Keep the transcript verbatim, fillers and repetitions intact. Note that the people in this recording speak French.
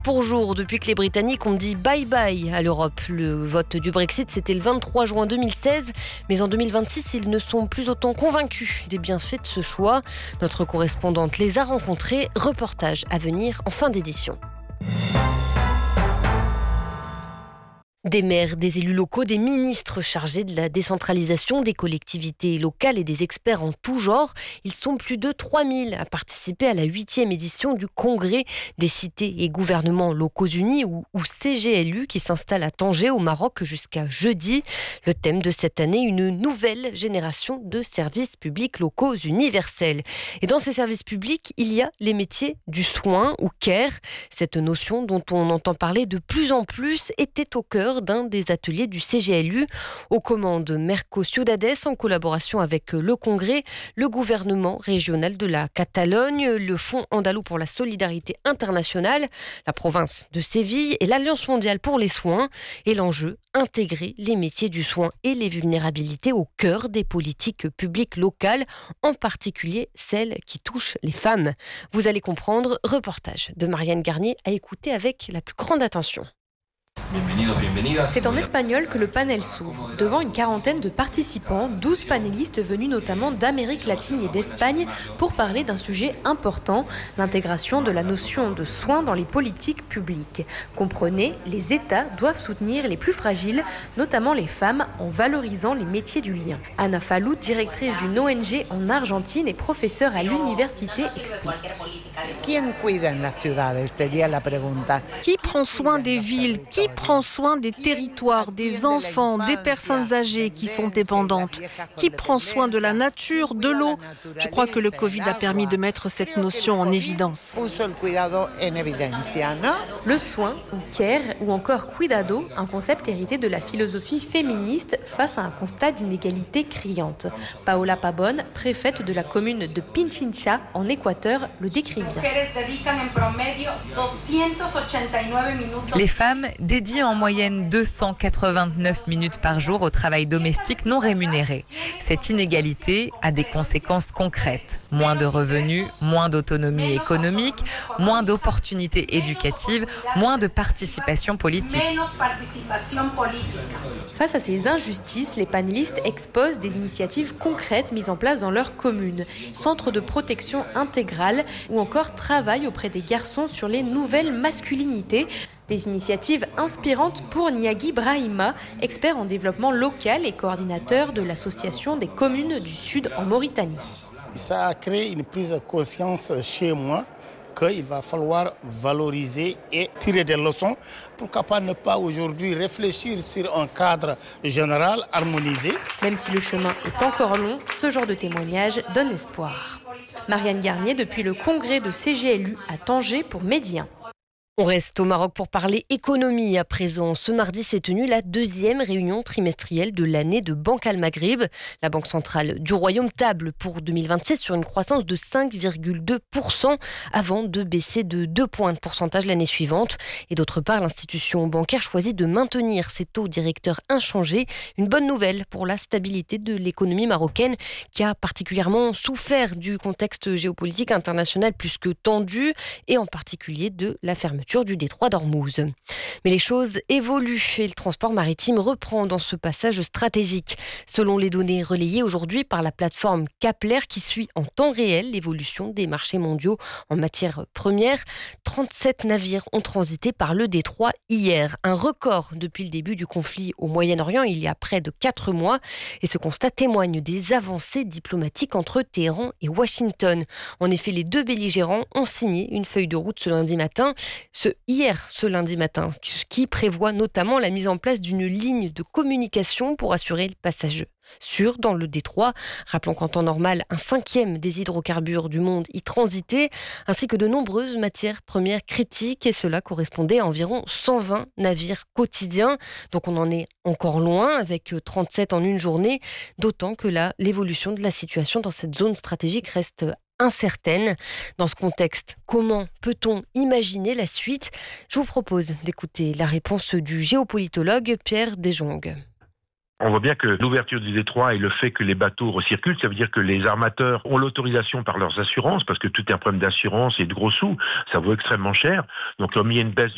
pour jour depuis que les Britanniques ont dit bye-bye à l'Europe. Le vote du Brexit, c'était le vingt-trois juin deux mille seize. Mais en deux mille vingt-six, ils ne sont plus autant convaincus des bienfaits de ce choix. Notre correspondante les a rencontrés. Reportage à venir en fin d'édition. Des maires, des élus locaux, des ministres chargés de la décentralisation, des collectivités locales et des experts en tout genre. Ils sont plus de trois mille à participer à la huitième édition du Congrès des cités et gouvernements locaux unis ou, ou C G L U qui s'installe à Tanger au Maroc jusqu'à jeudi. Le thème de cette année, une nouvelle génération de services publics locaux universels. Et dans ces services publics, il y a les métiers du soin ou care. Cette notion dont on entend parler de plus en plus était au cœur d'un des ateliers du C G L U aux commandes Merco Ciudades en collaboration avec le Congrès, le gouvernement régional de la Catalogne, le Fonds andalou pour la solidarité internationale, la province de Séville et l'Alliance mondiale pour les soins. Et l'enjeu, intégrer les métiers du soin et les vulnérabilités au cœur des politiques publiques locales, en particulier celles qui touchent les femmes. Vous allez comprendre, reportage de Marianne Garnier à écouter avec la plus grande attention. C'est en espagnol que le panel s'ouvre. Devant une quarantaine de participants, douze panélistes venus notamment d'Amérique latine et d'Espagne pour parler d'un sujet important, l'intégration de la notion de soins dans les politiques publiques. Comprenez, les États doivent soutenir les plus fragiles, notamment les femmes, en valorisant les métiers du lien. Ana Falou, directrice d'une O N G en Argentine et professeure à l'université, explique. Qui prend soin des villes? Qui prend soin des territoires, des enfants, des personnes âgées qui sont dépendantes? Qui prend soin de la nature, de l'eau? Je crois que le Covid a permis de mettre cette notion en évidence. Le soin, ou care, ou encore cuidado, un concept hérité de la philosophie féministe face à un constat d'inégalité criante. Paola Pabon, préfète de la commune de Pinchincha, en Équateur, le décrit bien. Les femmes dédient en moyenne deux cent quatre-vingt-neuf minutes par jour au travail domestique non rémunéré. Cette inégalité a des conséquences concrètes. Moins de revenus, moins d'autonomie économique, moins d'opportunités éducatives, moins de participation politique. Face à ces injustices, les panélistes exposent des initiatives concrètes mises en place dans leur commune. Centre de protection intégrale ou encore travail auprès des garçons sur les nouvelles masculinités. Des initiatives inspirantes pour Niagui Brahima, expert en développement local et coordinateur de l'association des communes du Sud en Mauritanie. Ça a créé une prise de conscience chez moi qu'il va falloir valoriser et tirer des leçons. Pourquoi pas ne pas aujourd'hui réfléchir sur un cadre général harmonisé. Même si le chemin est encore long, ce genre de témoignage donne espoir. Marianne Garnier depuis le congrès de C G L U à Tanger pour Média. On reste au Maroc pour parler économie à présent. Ce mardi s'est tenue la deuxième réunion trimestrielle de l'année de Banque Al Maghrib. La Banque centrale du Royaume table pour deux mille vingt-six sur une croissance de cinq virgule deux pour cent avant de baisser de deux points de pourcentage l'année suivante. Et d'autre part, l'institution bancaire choisit de maintenir ses taux directeurs inchangés. Une bonne nouvelle pour la stabilité de l'économie marocaine qui a particulièrement souffert du contexte géopolitique international plus que tendu et en particulier de la fermeture du détroit d'Ormuz. Mais les choses évoluent et le transport maritime reprend dans ce passage stratégique. Selon les données relayées aujourd'hui par la plateforme Kpler qui suit en temps réel l'évolution des marchés mondiaux en matière première, trente-sept navires ont transité par le détroit hier. Un record depuis le début du conflit au Moyen-Orient il y a près de quatre mois. Et ce constat témoigne des avancées diplomatiques entre Téhéran et Washington. En effet, les deux belligérants ont signé une feuille de route ce lundi matin. Ce, hier, ce lundi matin, qui prévoit notamment la mise en place d'une ligne de communication pour assurer le passage sûr dans le détroit. Rappelons qu'en temps normal, un cinquième des hydrocarbures du monde y transitait, ainsi que de nombreuses matières premières critiques, et cela correspondait à environ cent vingt navires quotidiens. Donc on en est encore loin, avec trente-sept en une journée, d'autant que là, l'évolution de la situation dans cette zone stratégique reste incertaine. Dans ce contexte, comment peut-on imaginer la suite ? Je vous propose d'écouter la réponse du géopolitologue Pierre Desjongues. On voit bien que l'ouverture du détroit et le fait que les bateaux recirculent, ça veut dire que les armateurs ont l'autorisation par leurs assurances, parce que tout est un problème d'assurance et de gros sous, ça vaut extrêmement cher. Donc comme il y a une baisse